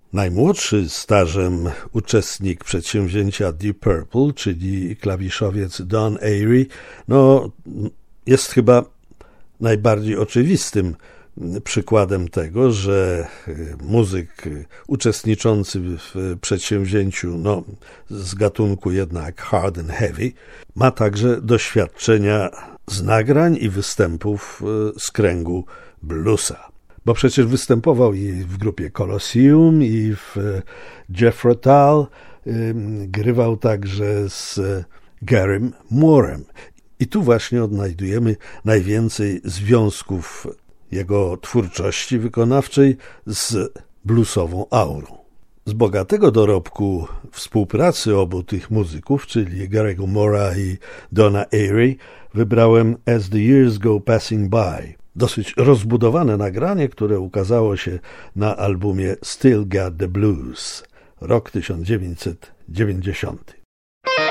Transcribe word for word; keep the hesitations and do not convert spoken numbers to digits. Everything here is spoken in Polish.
Najmłodszy stażem uczestnik przedsięwzięcia Deep Purple, czyli klawiszowiec Don Airey, no, jest chyba najbardziej oczywistym przykładem tego, że muzyk uczestniczący w przedsięwzięciu no, z gatunku jednak hard and heavy ma także doświadczenia z nagrań i występów z kręgu bluesa. Bo przecież występował i w grupie Colosseum, i w Jethro Tull, grywał także z Garym Moorem. I tu właśnie odnajdujemy najwięcej związków jego twórczości wykonawczej z bluesową aurą. Z bogatego dorobku współpracy obu tych muzyków, czyli Garego Moora i Dona Airey, wybrałem As the Years Go Passing By. Dosyć rozbudowane nagranie, które ukazało się na albumie Still Got the Blues, rok tysiąc dziewięćset dziewięćdziesiąty.